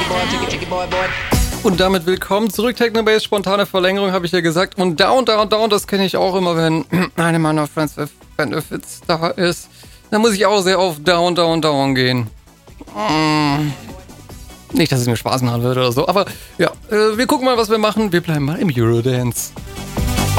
Und damit willkommen zurück, Technobase, spontane Verlängerung, habe ich ja gesagt. Und down, das kenne ich auch immer, wenn eine meiner Friends with Benefits da ist. Dann muss ich auch sehr auf down gehen. Nicht, dass es mir Spaß machen würde oder so, aber ja, wir gucken mal, was wir machen. Wir bleiben mal im Eurodance.